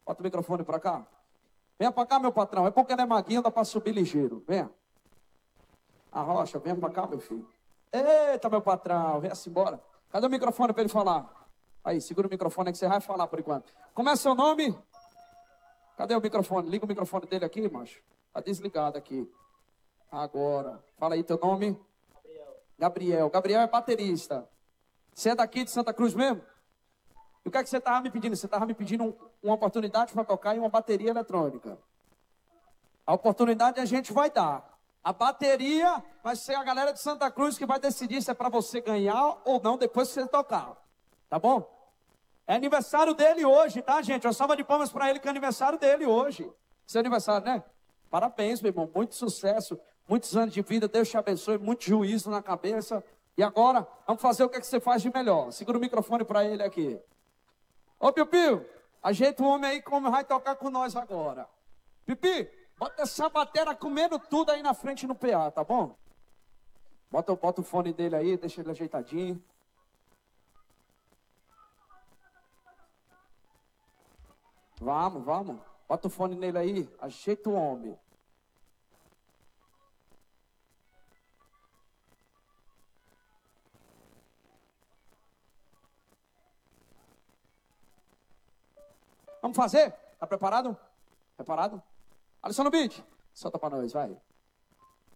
Bota o microfone pra cá. Venha pra cá, meu patrão. É porque não é maguinho, dá pra subir ligeiro. Venha. Arrocha, venha pra cá, meu filho. Eita, meu patrão, venha-se embora. Cadê o microfone pra ele falar? Aí, segura o microfone que você vai falar por enquanto. Como é seu nome? Cadê o microfone? Liga o microfone dele aqui, macho. Tá desligado aqui. Agora. Fala aí teu nome. Gabriel. Gabriel é baterista. Você é daqui de Santa Cruz mesmo? E o que é que você estava me pedindo? Você estava me pedindo uma oportunidade para tocar em uma bateria eletrônica. A oportunidade a gente vai dar. A bateria vai ser a galera de Santa Cruz que vai decidir se é para você ganhar ou não depois que você tocar. Tá bom? É aniversário dele hoje, tá, gente? Uma salva de palmas para ele que é aniversário dele hoje. Seu aniversário, né? Parabéns, meu irmão. Muito sucesso, muitos anos de vida. Deus te abençoe, muito juízo na cabeça. E agora, vamos fazer o que você faz de melhor. Segura o microfone para ele aqui. Ô, Piu, ajeita o homem aí como vai tocar com nós agora. Pipi, bota essa bateria comendo tudo aí na frente no PA, tá bom? Bota o fone dele aí, deixa ele ajeitadinho. Vamos. Bota o fone nele aí, ajeita o homem. Vamos fazer? Tá preparado? Preparado? Alisson no beat. Solta pra nós, vai.